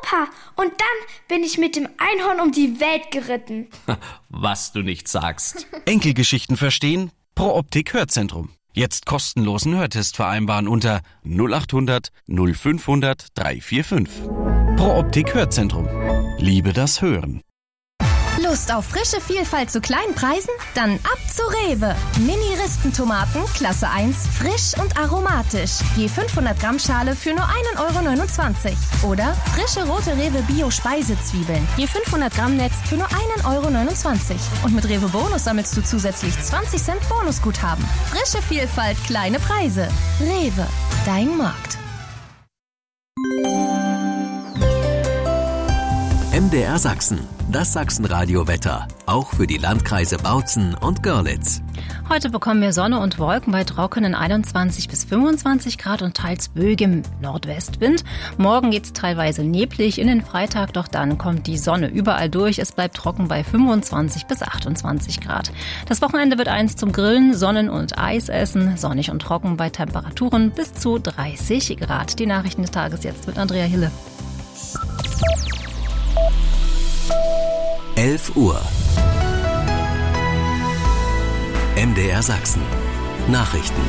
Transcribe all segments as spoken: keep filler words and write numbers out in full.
Opa. Und dann bin ich mit dem Einhorn um die Welt geritten. Was du nicht sagst. Enkelgeschichten verstehen? Pro Optik Hörzentrum. Jetzt kostenlosen Hörtest vereinbaren unter null acht hundert null fünfhundert dreihundertfünfundvierzig. Pro Optik Hörzentrum. Liebe das Hören. Lust auf frische Vielfalt zu kleinen Preisen? Dann ab zu Rewe. Mini-Ristentomaten, Klasse eins, frisch und aromatisch. Je fünfhundert Gramm Schale für nur ein Euro neunundzwanzig. Oder frische rote Rewe Bio-Speisezwiebeln. Je fünfhundert Gramm Netz für nur ein Euro neunundzwanzig. Und mit Rewe Bonus sammelst du zusätzlich zwanzig Cent Bonusguthaben. Frische Vielfalt, kleine Preise. Rewe, dein Markt. M D R Sachsen, das Sachsenradio-Wetter, auch für die Landkreise Bautzen und Görlitz. Heute bekommen wir Sonne und Wolken bei trockenen einundzwanzig bis fünfundzwanzig Grad und teils böigem Nordwestwind. Morgen geht's teilweise neblig in den Freitag, doch dann kommt die Sonne überall durch. Es bleibt trocken bei fünfundzwanzig bis achtundzwanzig Grad. Das Wochenende wird eins zum Grillen, Sonnen- und Eisessen, sonnig und trocken bei Temperaturen bis zu dreißig Grad. Die Nachrichten des Tages jetzt mit Andrea Hille. elf Uhr. M D R Sachsen. Nachrichten.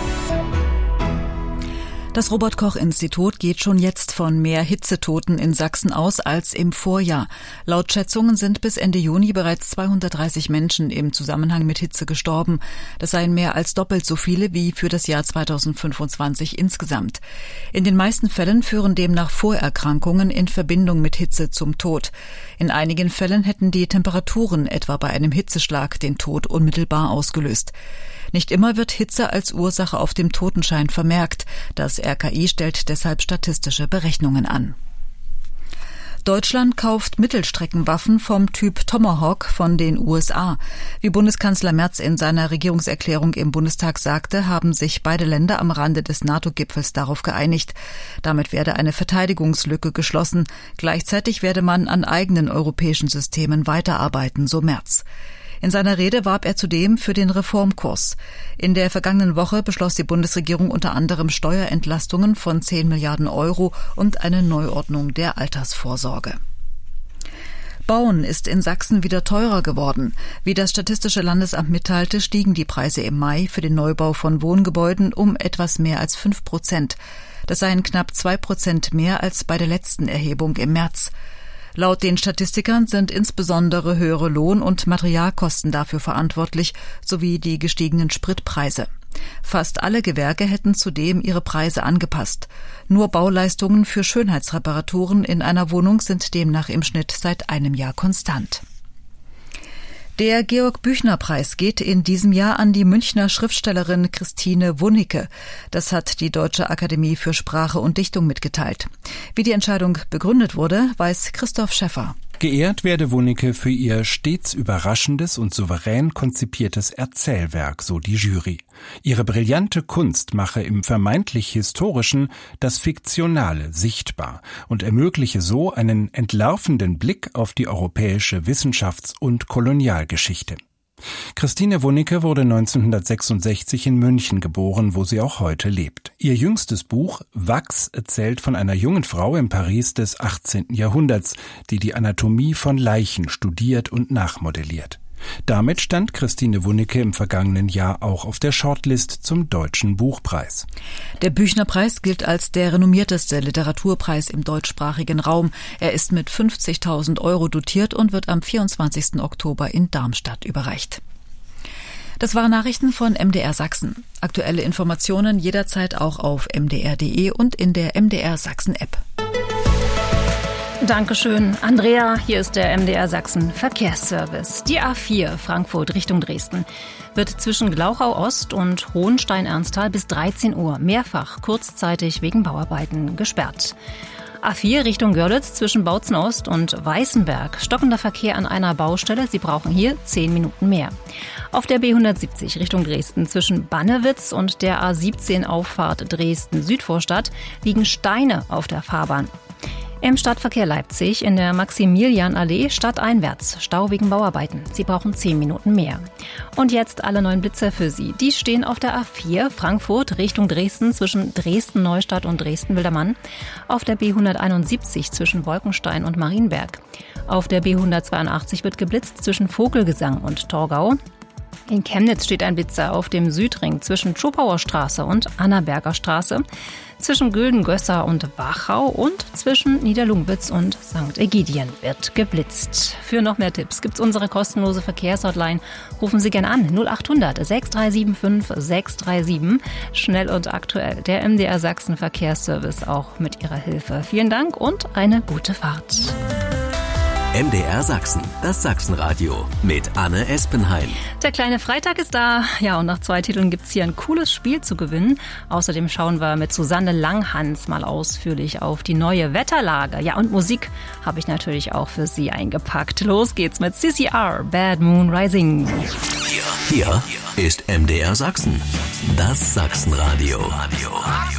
Das Robert-Koch-Institut geht schon jetzt von mehr Hitzetoten in Sachsen aus als im Vorjahr. Laut Schätzungen sind bis Ende Juni bereits zweihundertdreißig Menschen im Zusammenhang mit Hitze gestorben. Das seien mehr als doppelt so viele wie für das Jahr zweitausendfünfundzwanzig insgesamt. In den meisten Fällen führen demnach Vorerkrankungen in Verbindung mit Hitze zum Tod. In einigen Fällen hätten die Temperaturen etwa bei einem Hitzeschlag den Tod unmittelbar ausgelöst. Nicht immer wird Hitze als Ursache auf dem Totenschein vermerkt. Das R K I stellt deshalb statistische Berechnungen an. Deutschland kauft Mittelstreckenwaffen vom Typ Tomahawk von den U S A. Wie Bundeskanzler Merz in seiner Regierungserklärung im Bundestag sagte, haben sich beide Länder am Rande des NATO-Gipfels darauf geeinigt. Damit werde eine Verteidigungslücke geschlossen. Gleichzeitig werde man an eigenen europäischen Systemen weiterarbeiten, so Merz. In seiner Rede warb er zudem für den Reformkurs. In der vergangenen Woche beschloss die Bundesregierung unter anderem Steuerentlastungen von zehn Milliarden Euro und eine Neuordnung der Altersvorsorge. Bauen ist in Sachsen wieder teurer geworden. Wie das Statistische Landesamt mitteilte, stiegen die Preise im Mai für den Neubau von Wohngebäuden um etwas mehr als fünf Prozent. Das seien knapp zwei Prozent mehr als bei der letzten Erhebung im März. Laut den Statistikern sind insbesondere höhere Lohn- und Materialkosten dafür verantwortlich, sowie die gestiegenen Spritpreise. Fast alle Gewerke hätten zudem ihre Preise angepasst. Nur Bauleistungen für Schönheitsreparaturen in einer Wohnung sind demnach im Schnitt seit einem Jahr konstant. Der Georg-Büchner-Preis geht in diesem Jahr an die Münchner Schriftstellerin Christine Wunicke. Das hat die Deutsche Akademie für Sprache und Dichtung mitgeteilt. Wie die Entscheidung begründet wurde, weiß Christoph Schäffer. Geehrt werde Wunicke für ihr stets überraschendes und souverän konzipiertes Erzählwerk, so die Jury. Ihre brillante Kunst mache im vermeintlich Historischen das Fiktionale sichtbar und ermögliche so einen entlarvenden Blick auf die europäische Wissenschafts- und Kolonialgeschichte. Christine Wunicke wurde neunzehnhundertsechsundsechzig in München geboren, wo sie auch heute lebt. Ihr jüngstes Buch Wachs erzählt von einer jungen Frau im Paris des achtzehnten Jahrhunderts, die die Anatomie von Leichen studiert und nachmodelliert. Damit stand Christine Wunicke im vergangenen Jahr auch auf der Shortlist zum Deutschen Buchpreis. Der Büchner-Preis gilt als der renommierteste Literaturpreis im deutschsprachigen Raum. Er ist mit fünfzigtausend Euro dotiert und wird am vierundzwanzigsten Oktober in Darmstadt überreicht. Das waren Nachrichten von M D R Sachsen. Aktuelle Informationen jederzeit auch auf m d r punkt d e und in der M D R Sachsen App. Dankeschön, Andrea. Hier ist der M D R Sachsen Verkehrsservice. Die A vier Frankfurt Richtung Dresden wird zwischen Glauchau Ost und Hohenstein-Ernsthal bis dreizehn Uhr mehrfach kurzzeitig wegen Bauarbeiten gesperrt. A vier Richtung Görlitz zwischen Bautzen Ost und Weißenberg. Stockender Verkehr an einer Baustelle. Sie brauchen hier zehn Minuten mehr. Auf der B hundertsiebzig Richtung Dresden zwischen Bannewitz und der A siebzehn Auffahrt Dresden-Südvorstadt liegen Steine auf der Fahrbahn. Im Stadtverkehr Leipzig in der Maximilianallee stadteinwärts. Stau wegen Bauarbeiten. Sie brauchen zehn Minuten mehr. Und jetzt alle neuen Blitzer für Sie. Die stehen auf der A vier Frankfurt Richtung Dresden zwischen Dresden-Neustadt und Dresden-Wildermann. Auf der B hunderteinundsiebzig zwischen Wolkenstein und Marienberg. Auf der B hundertzweiundachtzig wird geblitzt zwischen Vogelgesang und Torgau. In Chemnitz steht ein Blitzer auf dem Südring zwischen Schopauer Straße und Annaberger Straße, zwischen Güldengösser und Wachau und zwischen Niederlungwitz und Sankt Ägidien wird geblitzt. Für noch mehr Tipps gibt's unsere kostenlose Verkehrshotline. Rufen Sie gerne an null acht hundert sechs drei sieben fünf sechs drei sieben. Schnell und aktuell. Der M D R Sachsen Verkehrsservice auch mit Ihrer Hilfe. Vielen Dank und eine gute Fahrt. M D R Sachsen, das Sachsenradio mit Anne Espenheim. Der kleine Freitag ist da. Ja, und nach zwei Titeln gibt's hier ein cooles Spiel zu gewinnen. Außerdem schauen wir mit Susanne Langhans mal ausführlich auf die neue Wetterlage. Ja, und Musik habe ich natürlich auch für Sie eingepackt. Los geht's mit C C R, Bad Moon Rising. Hier, hier ist M D R Sachsen, das Sachsenradio. Radio.